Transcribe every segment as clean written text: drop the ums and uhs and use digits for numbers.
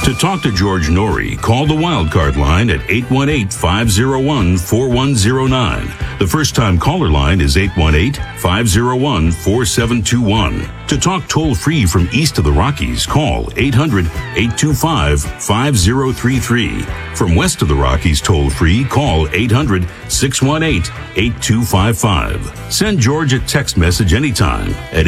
To talk to George Norrie, call the Wildcard line at 818-501-4109. The first-time caller line is 818-501-4721. To talk toll-free from east of the Rockies, call 800-825-5033. From west of the Rockies toll-free, call 800-618-8255. Send George a text message anytime at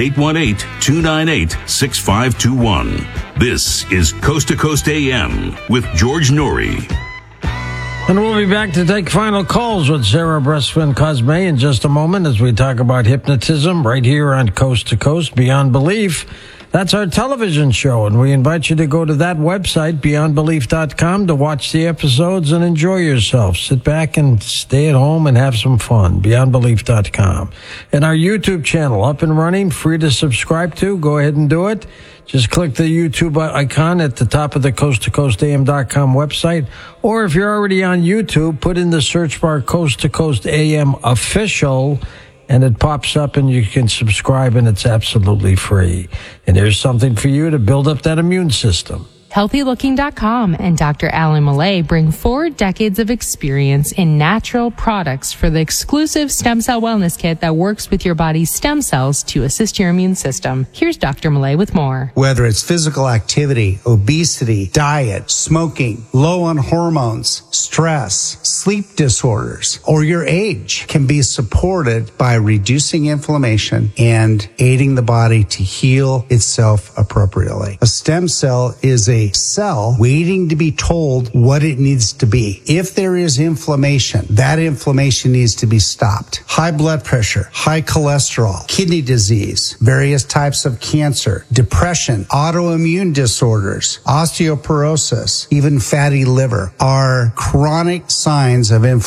818-298-6521. This is Coast to Coast AM with George Norrie. And we'll be back to take final calls with Sarah Bressman Cosme in just a moment as we talk about hypnotism right here on Coast to Coast Beyond Belief. That's our television show, and we invite you to go to that website, beyondbelief.com, to watch the episodes and enjoy yourself. Sit back and stay at home and have some fun, beyondbelief.com. And our YouTube channel, up and running, free to subscribe to. Go ahead and do it. Just click the YouTube icon at the top of the coasttocoastam.com website. Or if you're already on YouTube, put in the search bar Coast to Coast AM Official, and it pops up and you can subscribe, and it's absolutely free. And there's something for you to build up that immune system. HealthyLooking.com and Dr. Alan Millay bring 4 decades of experience in natural products for the exclusive stem cell wellness kit that works with your body's stem cells to assist your immune system. Here's Dr. Millay with more. Whether it's physical activity, obesity, diet, smoking, low on hormones, stress, sleep disorders, or your age can be supported by reducing inflammation and aiding the body to heal itself appropriately. A stem cell is a cell waiting to be told what it needs to be. If there is inflammation, that inflammation needs to be stopped. High blood pressure, high cholesterol, kidney disease, various types of cancer, depression, autoimmune disorders, osteoporosis, even fatty liver are chronic signs of inflammation